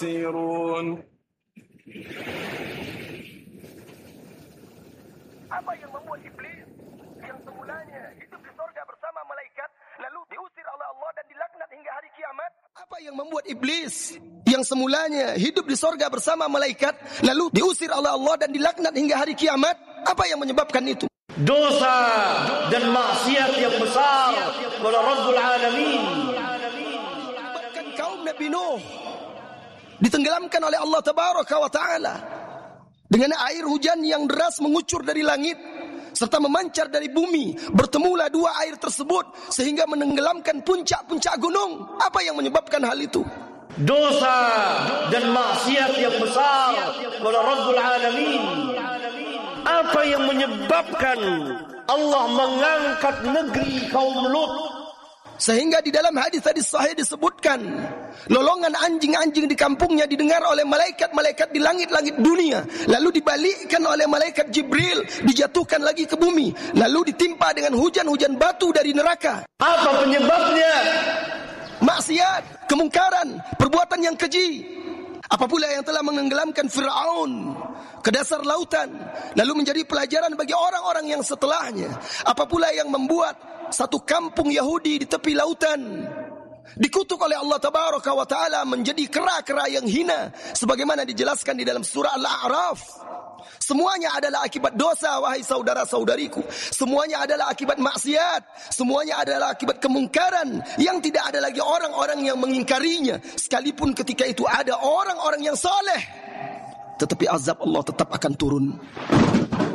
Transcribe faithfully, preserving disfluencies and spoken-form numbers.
Sirun. Apa yang membuat iblis yang semulanya hidup di surga bersama malaikat lalu diusir oleh Allah dan dilaknat hingga hari kiamat? Apa yang membuat iblis yang semulanya hidup di surga bersama malaikat lalu diusir oleh Allah dan dilaknat hingga hari kiamat? Apa yang menyebabkan itu? Dosa dan maksiat yang besar kepada Rabbul Alamin. Bahkan kaum Nabi Nuh ditenggelamkan oleh Allah Tabaraka wa Ta'ala dengan air hujan yang deras mengucur dari langit serta memancar dari bumi. Bertemulah dua air tersebut sehingga menenggelamkan puncak-puncak gunung. Apa yang menyebabkan hal itu? Dosa dan maksiat yang besar kepada Rabbul Alamin. Apa yang menyebabkan Allah mengangkat negeri kaum Lut? Sehingga di dalam hadis-hadis sahih disebutkan lolongan anjing-anjing di kampungnya didengar oleh malaikat-malaikat di langit-langit dunia, lalu dibalikkan oleh malaikat Jibril, dijatuhkan lagi ke bumi, lalu ditimpa dengan hujan-hujan batu dari neraka. Apa penyebabnya? Maksiat, kemungkaran, perbuatan yang keji. Apa pula yang telah menenggelamkan Fir'aun ke dasar lautan, lalu menjadi pelajaran bagi orang-orang yang setelahnya. Apa pula yang membuat satu kampung Yahudi di tepi lautan dikutuk oleh Allah Tabaraka wa Ta'ala menjadi kera-kera yang hina, sebagaimana dijelaskan di dalam surah Al-A'raf. Semuanya adalah akibat dosa, wahai saudara-saudariku. Semuanya adalah akibat maksiat. Semuanya adalah akibat kemungkaran yang tidak ada lagi orang-orang yang mengingkarinya. Sekalipun ketika itu ada orang-orang yang saleh, tetapi azab Allah tetap akan turun.